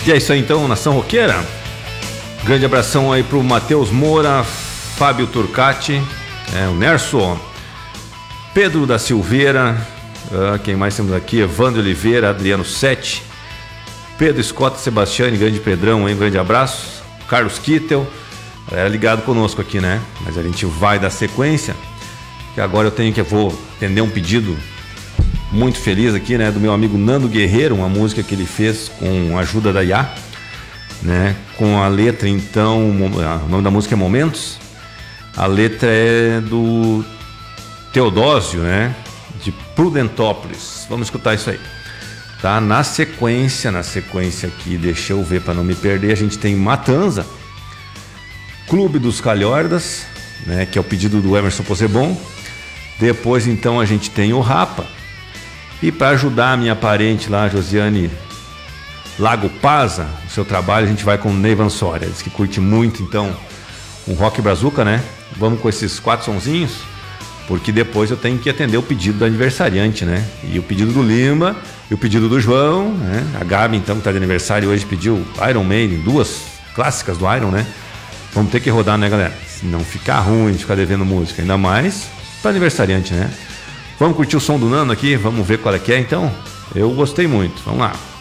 E é isso aí então, Nação Roqueira. Grande abração aí pro Matheus Moura, Fábio Turcati, o Nerso, Pedro da Silveira, quem mais temos aqui? Evandro Oliveira, Adriano Sete, Pedro Scott Sebastiani, grande Pedrão, hein? Um grande abraço. Carlos Kittel, galera ligado conosco aqui, né? Mas a gente vai dar sequência, que agora eu vou atender um pedido muito feliz aqui, né? Do meu amigo Nando Guerreiro, uma música que ele fez com a ajuda da IA, né? Com a letra, então, o nome da música é Momentos. A letra é do Teodósio, né? De Prudentópolis. Vamos escutar isso aí. Tá? Na sequência aqui, deixa eu ver para não me perder, a gente tem Matanza, Clube dos Calhordas, né? Que é o pedido do Emerson Possebon. Depois, então, a gente tem o Rapa. E para ajudar a minha parente lá, Josiane Lago Paza, o seu trabalho, a gente vai com o Neivan Soria. Diz que curte muito, então, um rock brazuca, né? Vamos com esses 4 sonzinhos, porque depois eu tenho que atender o pedido do aniversariante, né? E o pedido do Lima e o pedido do João, né? A Gabi, então, que está de aniversário hoje, pediu Iron Maiden, 2 clássicas do Iron, né? Vamos ter que rodar, né, galera? Se não ficar ruim de ficar devendo música, ainda mais para aniversariante, né? Vamos curtir o som do Nando aqui, vamos ver qual é que é, então? Eu gostei muito, vamos lá.